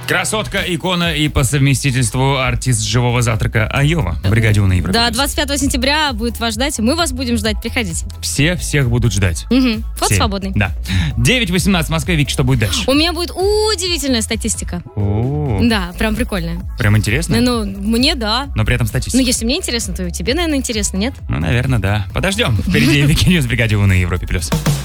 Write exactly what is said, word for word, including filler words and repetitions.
Красотка, икона и по совместительству артист живого завтрака Айова в бригаде У на Европе. Да, двадцать пятого сентября будет вас ждать. Мы вас будем ждать. Приходите. Все всех будут ждать. Угу. Вот Все. свободный. Да. девять восемнадцать в Москве. Вики, что будет дальше? У меня будет удивительная статистика. О, Да, прям прикольная. прям интересно? Ну, мне да. Но при этом статистика. Ну, если мне интересно, то и тебе, наверное, интересно, нет? Ну, наверное, да. Подождем. Впереди Вики Ньюс в бригаде У на Европе плюс.